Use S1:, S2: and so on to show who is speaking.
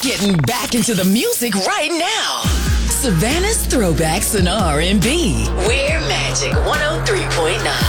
S1: Getting back into the music right now. Savannah's Throwbacks and R&B. We're Magic 103.9.